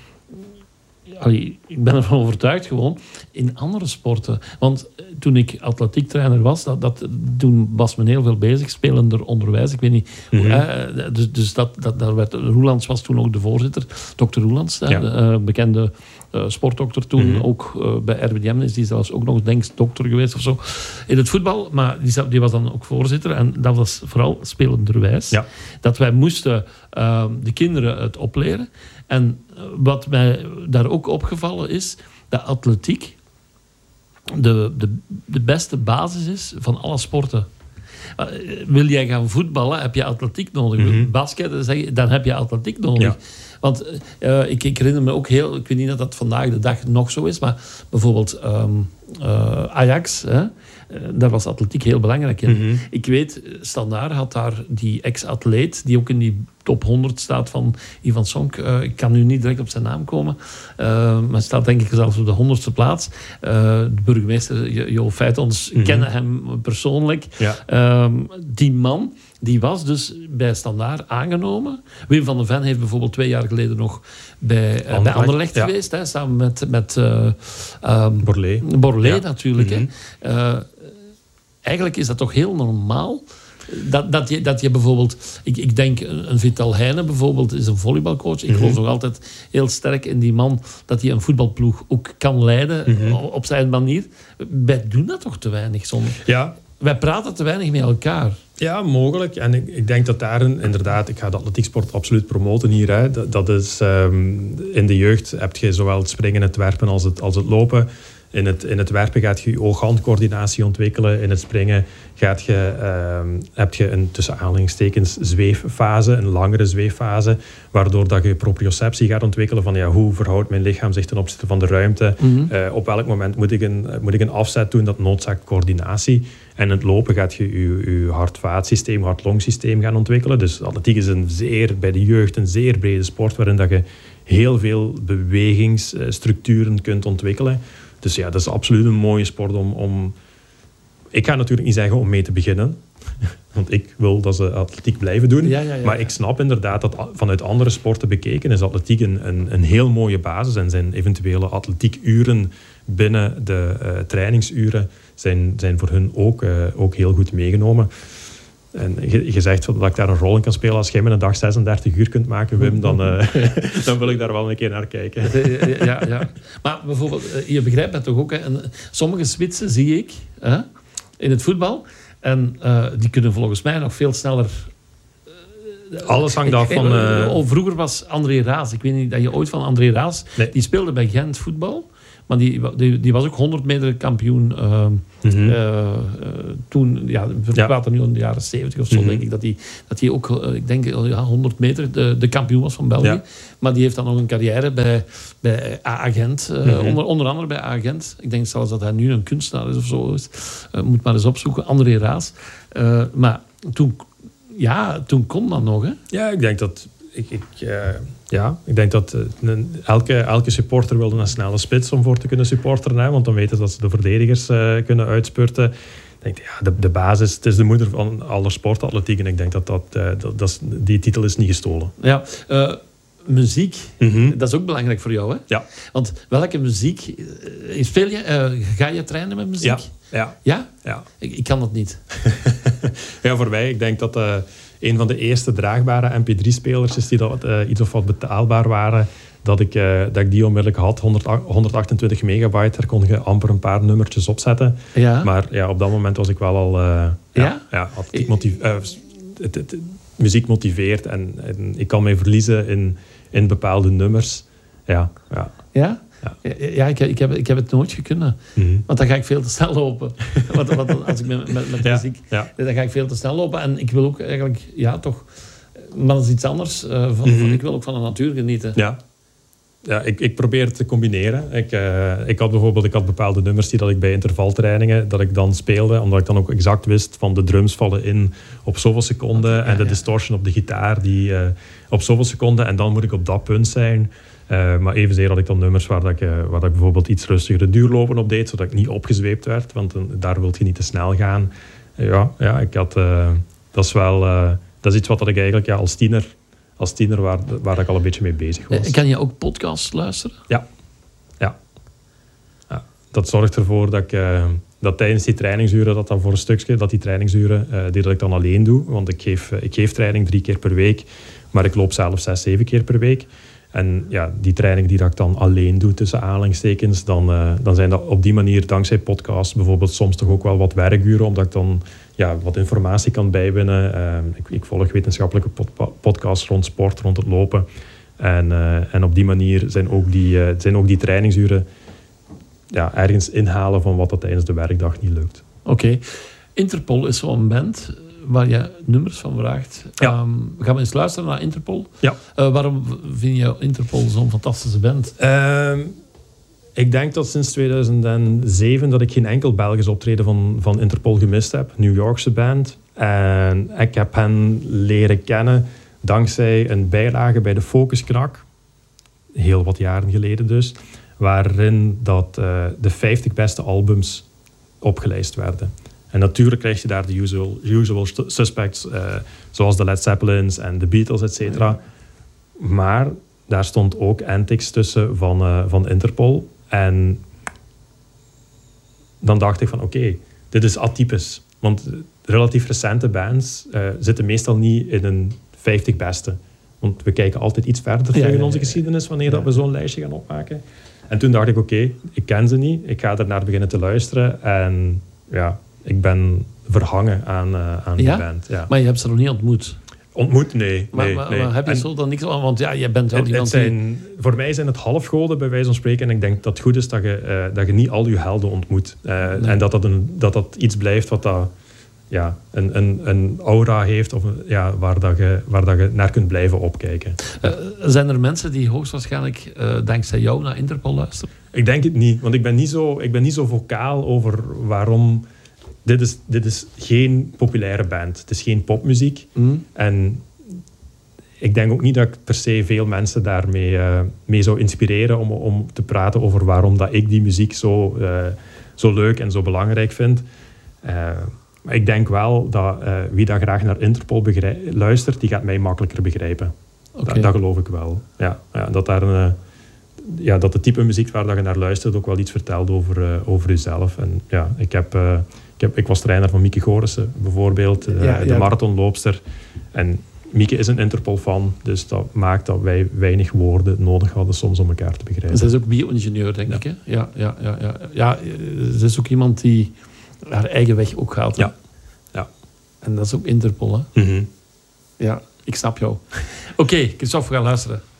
Allee, ik ben ervan overtuigd gewoon in andere sporten. Want toen ik atletiektrainer was, dat, dat, toen was men heel veel bezig, spelender onderwijs. Ik weet niet Mm-hmm. hoe. Uh, dus dus dat, dat, daar werd, Roelands was toen ook de voorzitter. dokter Roelands, ja. de uh, bekende uh, sportdokter toen. Mm-hmm. Ook uh, bij R W D M is die zelfs ook nog, denk ik, dokter geweest of zo. In het voetbal, maar die, die was dan ook voorzitter. En dat was vooral spelenderwijs. Ja. Dat wij moesten uh, de kinderen het opleren. En wat mij daar ook opgevallen is, dat atletiek de, de, de beste basis is van alle sporten. Uh, wil jij gaan voetballen, heb je atletiek nodig. Mm-hmm. Basket, dan heb je atletiek nodig. Ja. Want uh, ik, ik herinner me ook heel, ik weet niet dat dat vandaag de dag nog zo is, maar bijvoorbeeld um, uh, Ajax, hè, uh, daar was atletiek heel belangrijk in. Mm-hmm. Ik weet, Standaard had daar die ex-atleet, die ook in die top honderd staat van Ivan Sonk. Uh, ik kan nu niet direct op zijn naam komen, uh, maar staat denk ik zelfs op de honderdste plaats. Uh, de burgemeester Jo Feitons mm-hmm. kennen hem persoonlijk. Ja. Um, die man, die was dus bij Standaard aangenomen. Wim van den Ven heeft bijvoorbeeld twee jaar geleden nog bij, uh, Anderlecht, bij Anderlecht ja. geweest. Hè, samen met, met uh, um, Borlée. Borlée ja. natuurlijk. Mm-hmm. Hè. Uh, eigenlijk is dat toch heel normaal. Dat, dat, je, dat je bijvoorbeeld... Ik, ik denk, een Vital Heijnen bijvoorbeeld is een volleybalcoach. Ik geloof mm-hmm. nog altijd heel sterk in die man dat hij een voetbalploeg ook kan leiden mm-hmm. op zijn manier. Wij doen dat toch te weinig zonder... Ja. Wij praten te weinig met elkaar. Ja, mogelijk. En ik, ik denk dat daarin inderdaad... Ik ga de atletieksport absoluut promoten hier. Hè. Dat, dat is... Um, in de jeugd heb je zowel het springen, het werpen als het, als het lopen. In het, in het werpen gaat je je oog-handcoördinatie ontwikkelen. In het springen gaat je, uh, heb je een tussen aanhalingstekens zweeffase, een langere zweeffase, waardoor dat je proprioceptie gaat ontwikkelen van ja, hoe verhoudt mijn lichaam zich ten opzichte van de ruimte. Mm-hmm. Uh, op welk moment moet ik, een, moet ik een afzet doen, dat noodzaakt coördinatie. En in het lopen gaat je je, je hart-vaatsysteem, hart-longsysteem gaan ontwikkelen. Dus atletiek is een zeer, bij de jeugd een zeer brede sport, waarin dat je heel veel bewegingsstructuren kunt ontwikkelen. Dus ja, dat is absoluut een mooie sport om, om... Ik ga natuurlijk niet zeggen om mee te beginnen. Want ik wil dat ze atletiek blijven doen. Ja, ja, ja. Maar ik snap inderdaad dat vanuit andere sporten bekeken is atletiek een, een, een heel mooie basis. En zijn eventuele atletiekuren binnen de uh, trainingsuren zijn, zijn voor hun ook, uh, ook heel goed meegenomen. En je, je zegt dat ik daar een rol in kan spelen. Als jij met een dag zesendertig uur kunt maken, Wim, dan, uh, dan wil ik daar wel een keer naar kijken. Ja, ja. Maar bijvoorbeeld, je begrijpt het toch ook. Hè? Sommige spitsen zie ik hè, in het voetbal. En uh, die kunnen volgens mij nog veel sneller... Uh, Alles hangt af van... Uh... Oh, vroeger was André Raas. Ik weet niet dat je ooit van André Raas... Nee. Die speelde bij Gent voetbal. Maar die, die, die was ook honderd meter kampioen. Uh, mm-hmm. uh, uh, toen, ja, we ja. praten nu in de jaren zeventig of zo, mm-hmm. denk ik. Dat hij dat die ook, uh, ik denk, ja, honderd meter de, de kampioen was van België. Ja. Maar die heeft dan nog een carrière bij, bij A Gent. Uh, mm-hmm. onder, onder andere bij A Gent. Ik denk zelfs dat hij nu een kunstenaar is of zo. Is. Uh, moet maar eens opzoeken. André Raas. Uh, maar toen, ja, toen kon dat nog, hè? Ja, ik denk dat... Ik, ik, uh, ja, ik denk dat uh, elke, elke supporter wilde een snelle spits om voor te kunnen supporteren. Hè, want dan weten ze dat ze de verdedigers uh, kunnen uitspurten. Ik denk, ja, de, de basis, het is de moeder van alle sportatletiek. En ik denk dat, dat, uh, dat, dat is, die titel is niet gestolen. Ja, uh, muziek, mm-hmm. dat is ook belangrijk voor jou, hè? Ja. Want welke muziek... Uh, speel je, uh, ga je trainen met muziek? Ja. Ja? Ja? Ja. Ik, ik kan dat niet. Ja, voor mij, ik denk dat... Uh, een van de eerste draagbare M P drie spelers is die dat uh, iets of wat betaalbaar waren, dat ik, uh, dat ik die onmiddellijk had. honderdachtentwintig megabyte, daar kon je amper een paar nummertjes opzetten. Ja. Maar ja, op dat moment was ik wel al... Uh, ja? Ja, ja had het, motiv- uh, het, het, het, muziek motiveert en, en ik kan mij verliezen in, in bepaalde nummers. Ja, ja. Ja? Ja, ja ik, ik, heb, ik heb het nooit kunnen. Mm-hmm. Want dan ga ik veel te snel lopen. want, want als ik met, met, met ja, muziek... Ja. Dan ga ik veel te snel lopen. En ik wil ook eigenlijk... Ja, toch... Maar dat is iets anders. Uh, van, mm-hmm. van, ik wil ook van de natuur genieten. Ja. Ja, ik, ik probeer het te combineren. Ik, uh, ik had bijvoorbeeld ik had bepaalde nummers die dat ik bij intervaltrainingen dat ik dan speelde, omdat ik dan ook exact wist van de drums vallen in op zoveel seconden ja, en de ja. distortion op de gitaar die uh, op zoveel seconden en dan moet ik op dat punt zijn. Uh, maar evenzeer had ik dan nummers waar, dat ik, uh, waar dat ik bijvoorbeeld iets rustigere duurlopen op deed, zodat ik niet opgezweept werd, want uh, daar wil je niet te snel gaan. Uh, ja, ja, ik had... Uh, dat is wel... Uh, dat is iets wat dat ik eigenlijk ja, als tiener... Als tiener waar, waar ik al een beetje mee bezig was. Kan je ook podcasts luisteren? Ja. Ja. ja. Dat zorgt ervoor dat ik... Uh, dat tijdens die trainingsuren, dat dan voor een stukje, dat die trainingsuren, uh, die dat ik dan alleen doe. Want ik geef, uh, ik geef training drie keer per week. Maar ik loop zelf zes, zeven keer per week. En ja, die training die dat ik dan alleen doe, tussen aanhalingstekens, dan, uh, dan zijn dat op die manier, dankzij podcasts, bijvoorbeeld soms toch ook wel wat werkuren, omdat ik dan ja, wat informatie kan bijwinnen. Uh, ik, ik volg wetenschappelijke pod- podcasts rond sport, rond het lopen. En, uh, en op die manier zijn ook die, uh, zijn ook die trainingsuren ja, ergens inhalen van wat dat tijdens de werkdag niet lukt. Oké. Okay. Interpol is zo'n band waar je nummers van vraagt. Ja. Um, gaan we eens luisteren naar Interpol? Ja. Uh, waarom vind je Interpol zo'n fantastische band? Uh, ik denk dat sinds tweeduizend zeven dat ik geen enkel Belgisch optreden van, van Interpol gemist heb. New Yorkse band. En ik heb hen leren kennen dankzij een bijlage bij de Focusknak. Heel wat jaren geleden dus. Waarin dat, uh, de vijftig beste albums opgelijst werden. En natuurlijk krijg je daar de usual, usual suspects, uh, zoals de Led Zeppelins en de Beatles, et cetera. Maar daar stond ook Antics tussen van, uh, van Interpol. En dan dacht ik van oké, okay, dit is atypisch. Want relatief recente bands uh, zitten meestal niet in een vijftig beste. Want we kijken altijd iets verder terug ja, in onze geschiedenis wanneer ja. dat we zo'n lijstje gaan opmaken. En toen dacht ik oké, okay, ik ken ze niet. Ik ga er naar beginnen te luisteren. En ja... Ik ben verhangen aan, uh, aan ja? die band. Ja. Maar je hebt ze nog niet ontmoet? Ontmoet? Nee. Maar, nee, maar, nee. maar heb je en, zo dan niks aan? Want ja, je bent wel het, iemand het zijn, die... Voor mij zijn het halfgoden, bij wijze van spreken. En ik denk dat het goed is dat je, uh, dat je niet al je helden ontmoet. Uh, nee. En dat dat, een, dat dat iets blijft wat dat, ja, een, een, een aura heeft. Of, ja, waar, dat je, waar dat je naar kunt blijven opkijken. Uh, zijn er mensen die hoogstwaarschijnlijk uh, dankzij jou naar Interpol luisteren? Ik denk het niet. Want ik ben niet zo, ik ben niet zo vocaal over waarom... Dit is, dit is geen populaire band. Het is geen popmuziek. Mm. En ik denk ook niet dat ik per se veel mensen daarmee uh, mee zou inspireren om, om te praten over waarom dat ik die muziek zo, uh, zo leuk en zo belangrijk vind. Uh, maar ik denk wel dat uh, wie dat graag naar Interpol begrijp, luistert, die gaat mij makkelijker begrijpen. Okay. Dat, dat geloof ik wel. Ja, ja, dat, daar een, uh, ja, dat de type muziek waar dat je naar luistert ook wel iets vertelt over, uh, over jezelf. En ja, ik heb... Uh, Ik, heb, ik was trainer van Mieke Gorissen, bijvoorbeeld, uh, ja, de ja. marathonloopster. En Mieke is een Interpol-fan, dus dat maakt dat wij weinig woorden nodig hadden soms om elkaar te begrijpen. Ze is ook bio-ingenieur, denk ja. ik. Hè? Ja, ja, ja, ja. ja, ze is ook iemand die haar eigen weg ook gaat. Ja. Ja. En dat is ook Interpol, hè? Mm-hmm. Ja, ik snap jou. Oké, okay, Christophe, we gaan luisteren.